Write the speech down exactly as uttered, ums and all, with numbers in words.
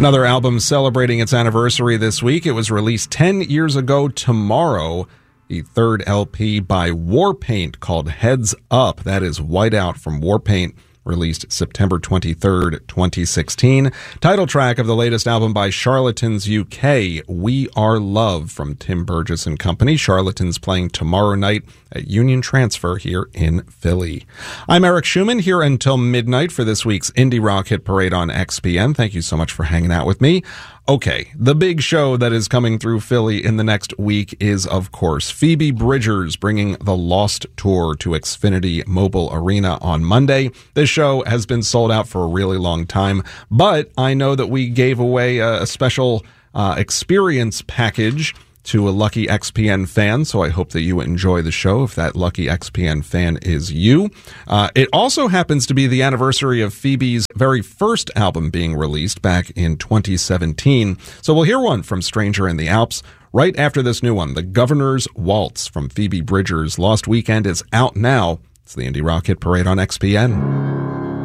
Another album celebrating its anniversary this week. It was released ten years ago tomorrow. The third L P by Warpaint called Heads Up. That is Whiteout from Warpaint, released September twenty-third, twenty sixteen. Title track of the latest album by Charlatans U K, We Are Love, from Tim Burgess and Company. Charlatans playing tomorrow night at Union Transfer here in Philly. I'm Eric Schumann, here until midnight for this week's Indie Rock Hit Parade on X P N. Thank you so much for hanging out with me. Okay, the big show that is coming through Philly in the next week is, of course, Phoebe Bridgers bringing the Lost Tour to Xfinity Mobile Arena on Monday. This show has been sold out for a really long time, but I know that we gave away a, a special uh, experience package to a lucky X P N fan, so I hope that you enjoy the show if that lucky X P N fan is you. Uh, it also happens to be the anniversary of Phoebe's very first album being released back in twenty seventeen, so we'll hear one from Stranger in the Alps right after this new one, The Governor's Waltz from Phoebe Bridgers. Lost Weekend is out now. It's the Indie Rock Hit Parade on X P N.